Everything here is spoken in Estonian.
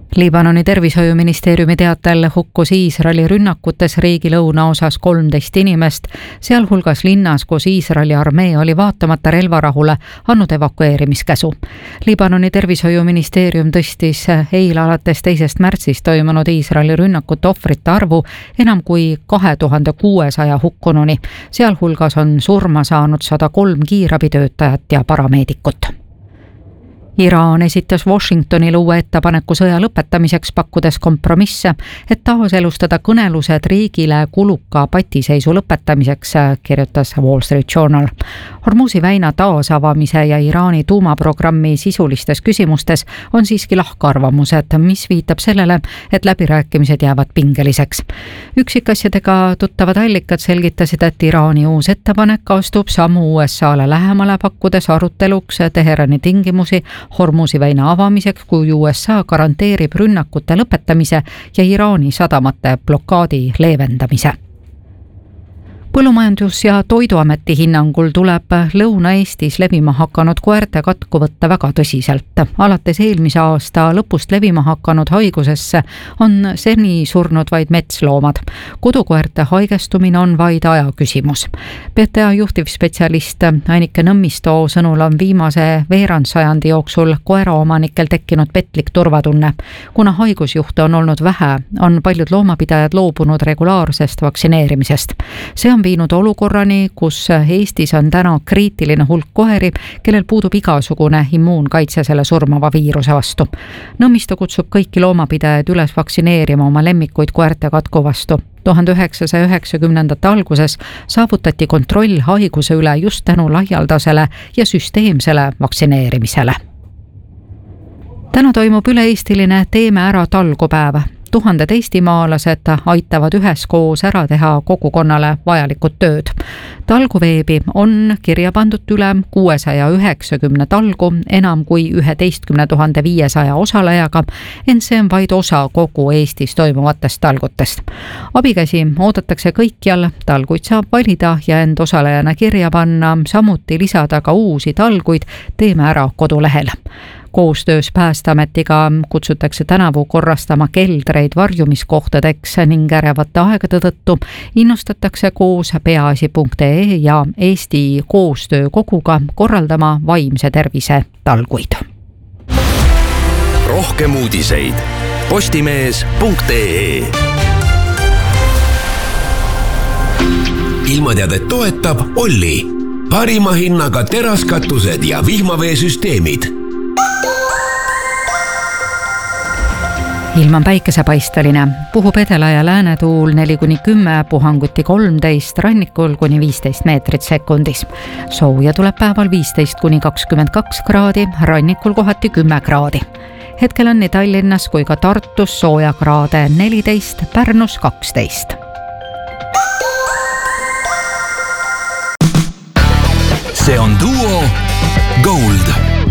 Liibanoni tervishoiuministeeriumi teatel hukkus Iisraeli rünnakutes riigi lõunaosas 13 inimest, sealhulgas linnas, kus Iisraeli armee oli vaatamata relvarahule andnud evakueerimiskäsu. Liibanoni tervishoiuministeerium tõstis eile alates 2. märtsist toimunud Iisraeli rünnakute ohvrite arvu enam kui 2600 hukkununi. Sealhulgas on surma saanud 103 kiirabitöötajat ja parameedikut. Iraan esitas Washingtonile uue ettepaneku sõja lõpetamiseks, pakkudes kompromisse, et taaselustada kõnelused riigile kuluka patiseisu lõpetamiseks, kirjutas Wall Street Journal. Hormuzi väina taasavamise ja Iraani tuumaprogrammi sisulistes küsimustes on siiski lahkarvamused, mis viitab sellele, et läbirääkimised jäävad pingeliseks. Üksikasjadega tuttavad allikad selgitasid, et Iraani uus ettepanek astub sammu USA'le lähemale, pakkudes aruteluks Teherani tingimusi Hormuzi väina avamiseks, kui USA garanteerib rünnakute lõpetamise ja Iraani sadamate blokaadi leevendamise. Põllumajandus- ja Toiduameti hinnangul tuleb Lõuna-Eestis levima hakanud koerte katku võtta väga tõsiselt. Alates eelmise aasta lõpust levima hakanud haigusesse on seni surnud vaid metsloomad. Kodukoerte haigestumine on vaid aja küsimus. PTA juhtivspetsialist Ainike Nõmmistoo sõnul on viimase veerandsajandi jooksul koeraomanikel tekkinud petlik turvatunne. Kuna haigusjuhte on olnud vähe, on paljud loomapidajad loobunud regulaarsest vaktsineerimisest. See on viinud olukorrani, kus Eestis on täna kriitiline hulk koeri, kellel puudub igasugune immuunkaitse selle surmava viiruse vastu. Nõmmisto kutsub kõiki loomapidajaid üles vaktsineerima oma lemmikuid koerte katku vastu. 1990. alguses saavutati kontroll haiguse üle just tänu laialdasele ja süsteemsele vaktsineerimisele. Täna toimub üle-eestiline Teeme ära talgupäev. Tuhanded eestimaalased aitavad üheskoos ära teha kogukonnale vajalikud tööd. Talguveebi on kirja pandud üle 690 talgu enam kui 11 500 osalejaga, ent see on vaid osa kogu Eestis toimuvatest talgutest. Abikäsi oodatakse kõikjal, talguid saab valida ja end osalejana kirja panna, samuti lisada ka uusi talguid Teeme ära kodulehel. Koostöös Päästeametiga kutsutakse tänavu korrastama keldreid varjumiskohtadeks ning ärevate aegade tõttu innustatakse koos peaasi.ee ja Eesti koostöökoguga korraldama vaimse tervise talguid. Rohkem uudiseid postimees.ee. Ilmateadet toetab Olli. Parima hinnaga teraskatused ja vihmaveesüsteemid. Ilm on päikesepaisteline, puhub edela- ja läänetuul 4-10, puhanguti 13, rannikul kuni 15 meetrit sekundis. Sooja tuleb päeval 15-22 kraadi, rannikul kohati 10 kraadi. Hetkel on nii Tallinnas kui ka Tartus sooja kraade 14, Pärnus 12. See on Duo Gold.